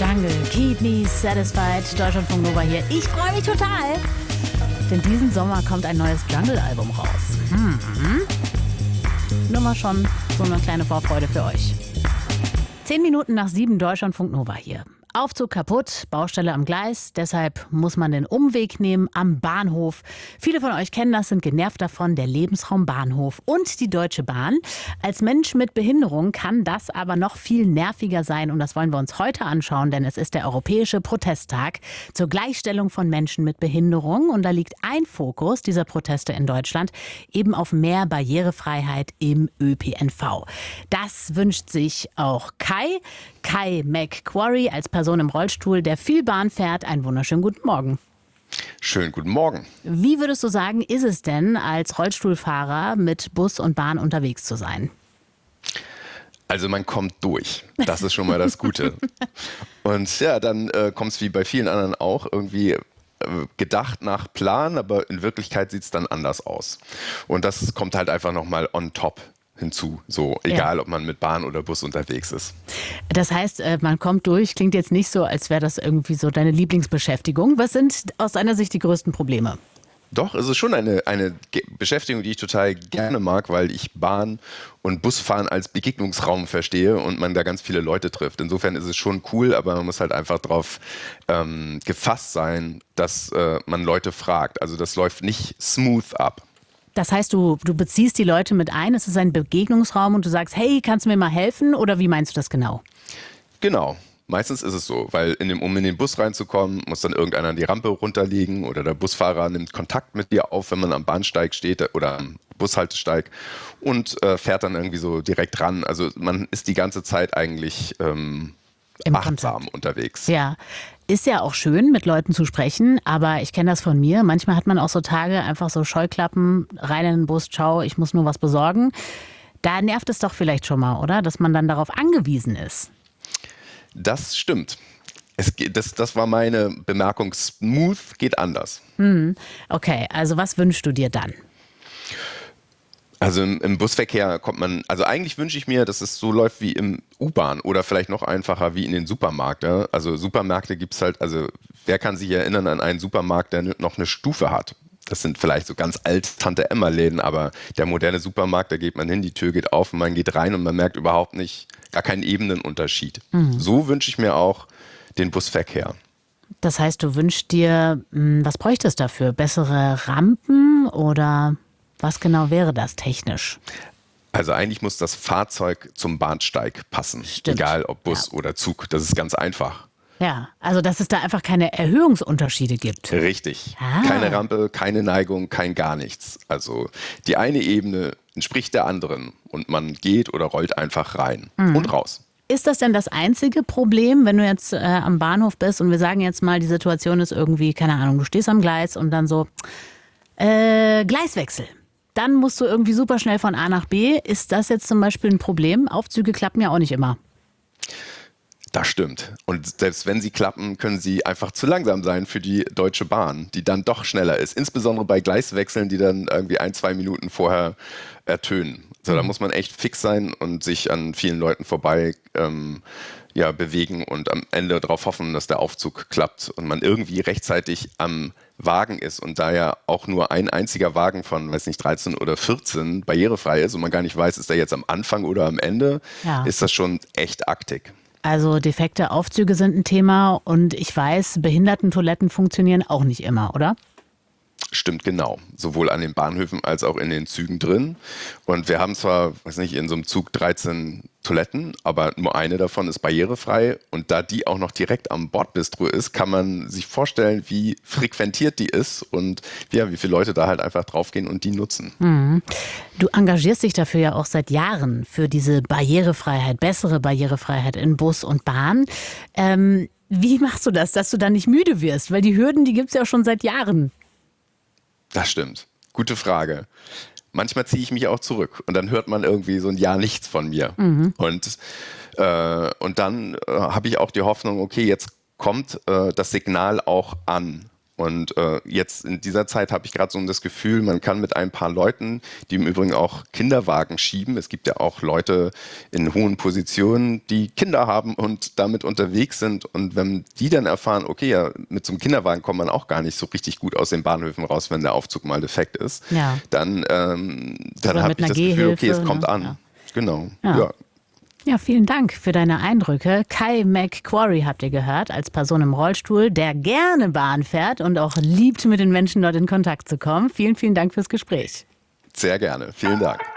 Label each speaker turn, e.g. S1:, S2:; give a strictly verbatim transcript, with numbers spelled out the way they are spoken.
S1: Jungle, Keep Me Satisfied, Deutschlandfunk Nova hier. Ich freue mich total, denn diesen Sommer kommt ein neues Jungle-Album raus. Hm. Nur mal schon so eine kleine Vorfreude für euch. Zehn Minuten nach sieben, Deutschlandfunk Nova hier. Aufzug kaputt, Baustelle am Gleis, deshalb muss man den Umweg nehmen am Bahnhof. Viele von euch kennen das, sind genervt davon, der Lebensraum Bahnhof und die Deutsche Bahn. Als Mensch mit Behinderung kann das aber noch viel nerviger sein und das wollen wir uns heute anschauen, denn es ist der Europäische Protesttag zur Gleichstellung von Menschen mit Behinderung und da liegt ein Fokus dieser Proteste in Deutschland eben auf mehr Barrierefreiheit im Ö P N V. Das wünscht sich auch Kai, Kai McQuarrie als Person im Rollstuhl, der viel Bahn fährt. Einen wunderschönen guten Morgen.
S2: Schönen guten Morgen.
S1: Wie würdest du sagen, ist es denn, als Rollstuhlfahrer mit Bus und Bahn unterwegs zu sein?
S2: Also man kommt durch. Das ist schon mal das Gute. Und ja, dann äh, kommt es wie bei vielen anderen auch irgendwie äh, gedacht nach Plan, aber in Wirklichkeit sieht es dann anders aus. Und das kommt halt einfach nochmal on top hinzu, so egal, ja. ob man mit Bahn oder Bus unterwegs ist.
S1: Das heißt, man kommt durch, klingt jetzt nicht so, als wäre das irgendwie so deine Lieblingsbeschäftigung. Was sind aus deiner Sicht die größten Probleme?
S2: Doch, es ist schon eine, eine Beschäftigung, die ich total gerne mag, weil ich Bahn und Busfahren als Begegnungsraum verstehe und man da ganz viele Leute trifft. Insofern ist es schon cool, aber man muss halt einfach darauf ähm, gefasst sein, dass äh, man Leute fragt. Also das läuft nicht smooth ab.
S1: Das heißt, du, du beziehst die Leute mit ein, es ist ein Begegnungsraum und du sagst, hey, kannst du mir mal helfen oder wie meinst du das genau?
S2: Genau, meistens ist es so, weil in dem, um in den Bus reinzukommen, muss dann irgendeiner die Rampe runterlegen oder der Busfahrer nimmt Kontakt mit dir auf, wenn man am Bahnsteig steht oder am Bushaltesteig und äh, fährt dann irgendwie so direkt ran. Also man ist die ganze Zeit eigentlich ähm, achtsam Kontakt unterwegs.
S1: Ja. Ist ja auch schön, mit Leuten zu sprechen, aber ich kenne das von mir. Manchmal hat man auch so Tage, einfach so Scheuklappen, rein in den Bus, ciao, ich muss nur was besorgen. Da nervt es doch vielleicht schon mal, oder? Dass man dann darauf angewiesen ist.
S2: Das stimmt. Es geht, das, das war meine Bemerkung. Smooth geht anders.
S1: Hm. Okay, also was wünschst du dir dann?
S2: Also im, im Busverkehr kommt man, also eigentlich wünsche ich mir, dass es so läuft wie im U-Bahn oder vielleicht noch einfacher wie in den Supermarkt. Ja? Also Supermärkte gibt es halt, also wer kann sich erinnern an einen Supermarkt, der noch eine Stufe hat? Das sind vielleicht so ganz alte Tante-Emma-Läden, aber der moderne Supermarkt, da geht man hin, die Tür geht auf und man geht rein und man merkt überhaupt nicht, gar keinen Ebenenunterschied. Mhm. So wünsche ich mir auch den Busverkehr.
S1: Das heißt, du wünschst dir, was bräuchte es dafür? Bessere Rampen oder... Was genau wäre das technisch?
S2: Also eigentlich muss das Fahrzeug zum Bahnsteig passen,
S1: Stimmt.
S2: Egal ob Bus
S1: ja.
S2: oder Zug. Das ist ganz einfach.
S1: Ja, also dass es da einfach keine Erhöhungsunterschiede gibt.
S2: Richtig.
S1: Ah.
S2: Keine Rampe, keine Neigung, kein gar nichts. Also die eine Ebene entspricht der anderen und man geht oder rollt einfach rein mhm. und raus.
S1: Ist das denn das einzige Problem, wenn du jetzt äh, am Bahnhof bist und wir sagen jetzt mal, die Situation ist irgendwie, keine Ahnung, du stehst am Gleis und dann so, äh, Gleiswechsel. Dann musst du irgendwie super schnell von A nach B. Ist das jetzt zum Beispiel ein Problem? Aufzüge klappen ja auch nicht immer.
S2: Das stimmt. Und selbst wenn sie klappen, können sie einfach zu langsam sein für die Deutsche Bahn, die dann doch schneller ist. Insbesondere bei Gleiswechseln, die dann irgendwie ein, zwei Minuten vorher ertönen. Also da muss man echt fix sein und sich an vielen Leuten vorbei ähm, ja, bewegen und am Ende darauf hoffen, dass der Aufzug klappt und man irgendwie rechtzeitig am Wagen ist und da ja auch nur ein einziger Wagen von, weiß nicht, dreizehn oder vierzehn barrierefrei ist und man gar nicht weiß, ist der jetzt am Anfang oder am Ende, ja. ist das schon echt aktig.
S1: Also defekte Aufzüge sind ein Thema und ich weiß, Behindertentoiletten funktionieren auch nicht immer, oder?
S2: Stimmt, genau. Sowohl an den Bahnhöfen als auch in den Zügen drin. Und wir haben zwar, weiß nicht, in so einem Zug dreizehn Toiletten, aber nur eine davon ist barrierefrei. Und da die auch noch direkt am Bordbistro ist, kann man sich vorstellen, wie frequentiert die ist und ja, wie viele Leute da halt einfach draufgehen und die nutzen.
S1: Mhm. Du engagierst dich dafür ja auch seit Jahren für diese Barrierefreiheit, bessere Barrierefreiheit in Bus und Bahn. Ähm, wie machst du das, dass du da nicht müde wirst? Weil die Hürden, die gibt es ja schon seit Jahren.
S2: Das stimmt. Gute Frage. Manchmal ziehe ich mich auch zurück und dann hört man irgendwie so ein Jahr nichts von mir. Mhm. Und, äh, und dann äh, habe ich auch die Hoffnung, okay, jetzt kommt äh, das Signal auch an. Und äh, jetzt in dieser Zeit habe ich gerade so das Gefühl, man kann mit ein paar Leuten, die im Übrigen auch Kinderwagen schieben, es gibt ja auch Leute in hohen Positionen, die Kinder haben und damit unterwegs sind. Und wenn die dann erfahren, okay, ja, mit so einem Kinderwagen kommt man auch gar nicht so richtig gut aus den Bahnhöfen raus, wenn der Aufzug mal defekt ist,
S1: Ja.
S2: dann, ähm, dann
S1: Oder
S2: habe
S1: mit
S2: ich
S1: einer
S2: das Gefühl, okay,
S1: Gehhilfe,
S2: es kommt
S1: ne?
S2: an.
S1: Ja.
S2: Genau,
S1: Ja.
S2: ja.
S1: Ja, vielen Dank für deine Eindrücke. Kai McQuarrie habt ihr gehört, als Person im Rollstuhl, der gerne Bahn fährt und auch liebt, mit den Menschen dort in Kontakt zu kommen. Vielen, vielen Dank fürs Gespräch.
S2: Sehr gerne. Vielen Dank.